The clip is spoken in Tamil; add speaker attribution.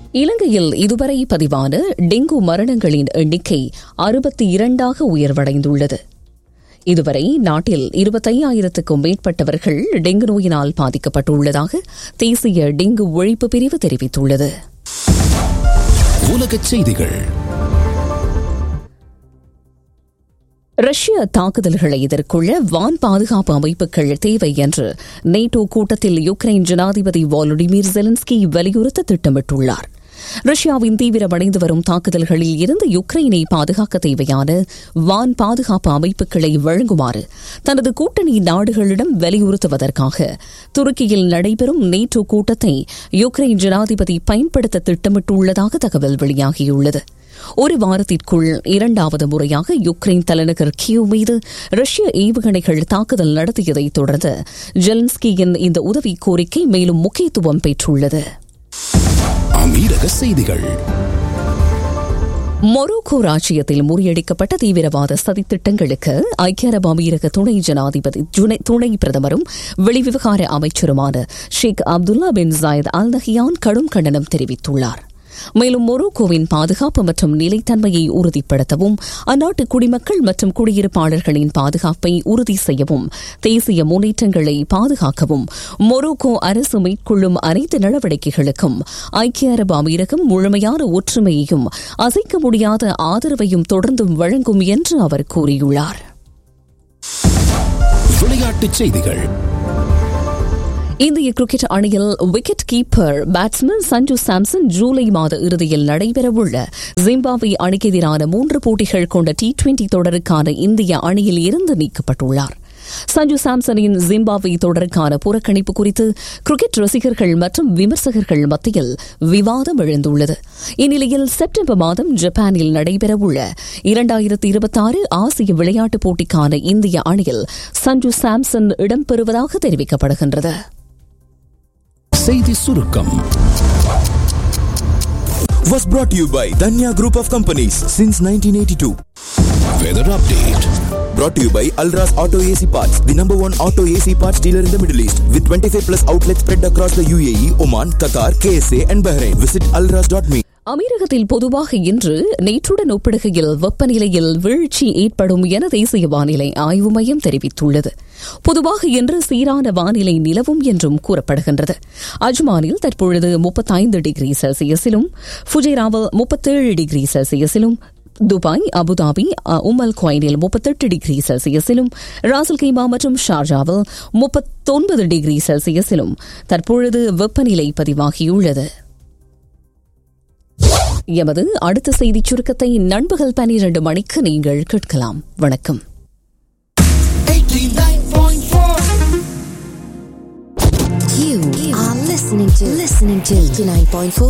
Speaker 1: இலங்கையில் இதுவரை பதிவான டெங்கு மரணங்களின் எண்ணிக்கை 62ஆக உயர்வடைந்துள்ளது. இதுவரை நாட்டில் 25,000க்கும் மேற்பட்டவர்கள் டெங்கு நோயினால் பாதிக்கப்பட்டுள்ளதாக தேசிய டெங்கு ஒழிப்பு பிரிவு தெரிவித்துள்ளது.
Speaker 2: உலகச் செய்திகள்.
Speaker 1: ரஷ்ய தாக்குதல்களை எதிர்கொள்ள வான் பாதுகாப்பு அமைப்புகள் தேவை என்று நேட்டோ கூட்டத்தில் யுக்ரைன் ஜனாதிபதி வாலடிமிர் ஜெலன்ஸ்கி வலியுறுத்த திட்டமிட்டுள்ளார். ரஷ்யாவின் தீவிரமடைந்து வரும் தாக்குதல்களில் இருந்து யுக்ரைனை பாதுகாக்க தேவையான வான் பாதுகாப்பு அமைப்புகளை வழங்குமாறு தனது கூட்டணி நாடுகளிடம் வலியுறுத்துவதற்காக துருக்கியில் நடைபெறும் நேட்டோ கூட்டத்தை யுக்ரைன் ஜனாதிபதி பயன்படுத்த திட்டமிட்டுள்ளதாக தகவல் வெளியாகியுள்ளது. ஒரு வாரத்திற்குள் 2வது முறையாக யுக்ரைன் தலைநகர் கியூ மீது ரஷ்ய ஏவுகணைகள் தாக்குதல் நடத்தியதைத் தொடர்ந்து ஜெலன்ஸ்கியின் இந்த உதவி கோரிக்கை மேலும் முக்கியத்துவம் பெற்றுள்ளது.
Speaker 2: அமீரக செய்திகள்.
Speaker 1: மொரோக்கோ ராச்சியத்தில் முறியடிக்கப்பட்ட தீவிரவாத சதித்திட்டங்களுக்கு ஐக்கிய அரபு அமீரக துணை பிரதமரும் வெளிவிவகார அமைச்சருமான ஷேக் Abdullah bin Zayed Al Nahyan கடும் கண்டனம் தெரிவித்துள்ளார். மேலும் மொரோக்கோவின் பாதுகாப்பு மற்றும் நிலைத்தன்மையை உறுதிப்படுத்தவும் அந்நாட்டு குடிமக்கள் மற்றும் குடியிருப்பாளர்களின் பாதுகாப்பை உறுதி செய்யவும் தேசிய முன்னேற்றங்களை பாதுகாக்கவும் மொரோக்கோ அரசு மேற்கொள்ளும் அனைத்து நடவடிக்கைகளுக்கும் ஐக்கிய அரபு அமீரகம் முழுமையான ஒற்றுமையையும் அசைக்க முடியாத ஆதரவையும் தொடர்ந்தும் வழங்கும் என்று அவர் கூறியுள்ளார்.
Speaker 2: விளையாட்டுச் செய்திகள்.
Speaker 1: இந்திய கிரிக்கெட் அணியில் wicket keeper batsman Sanju Samson July மாத இறுதியில் நடைபெறவுள்ள ஜிம்பாப்வே அணிக்கு எதிரான 3 போட்டிகள் கொண்ட T20 தொடருக்கான இந்திய அணியில் இருந்து நீக்கப்பட்டுள்ளார். சஞ்சு சாம்சனின் ஜிம்பாப்வே தொடருக்கான புறக்கணிப்பு குறித்து கிரிக்கெட் ரசிகர்கள் மற்றும் விமர்சகர்கள் மத்தியில் விவாதம் எழுந்துள்ளது. இந்நிலையில் செப்டம்பர் மாதம் ஜப்பானில் நடைபெறவுள்ள 2026 ஆசிய விளையாட்டுப் போட்டிக்கான இந்திய அணியில் சஞ்சு சாம்சன் இடம்பெறுவதாக தெரிவிக்கப்படுகின்றது.
Speaker 2: செய்தி சுருக்கம்
Speaker 3: was brought to you by Danya Group of Companies since 1982.
Speaker 2: Weather update
Speaker 3: Brought to you by Alras Auto AC Parts, the number 1 auto AC parts dealer in the Middle East, with 25 plus outlets spread across the UAE, Oman, Qatar, KSA and Bahrain. Visit alras.me.
Speaker 1: அமீரகத்தில் பொதுவாக இன்று நேற்றுடன் ஒப்பிடுகையில் வெப்பநிலையில் வீழ்ச்சி ஏற்படும் என தேசிய வானிலை ஆய்வு மையம் தெரிவித்துள்ளது. பொதுவாக இன்று சீரான வானிலை நிலவும் என்றும் கூறப்படுகின்றது. அஜ்மானில் தற்பொழுது 35 degree செல்சியஸிலும், ஃபுஜைராவில் 37 degree செல்சியஸிலும், Dubai, Abu Dhabi, உமல் குவைனில் 38 degree செல்சியஸிலும், ராசல் கைமா மற்றும் ஷார்ஜாவில் 39 டிகிரி செல்சியஸிலும் தற்பொழுது வெப்பநிலை பதிவாகியுள்ளது. எமது அடுத்த செய்திச் சுருக்கத்தை நண்பகல் 12 மணிக்கு நீங்கள் கேட்கலாம். வணக்கம்.
Speaker 4: 89.4 You are listening to 89.4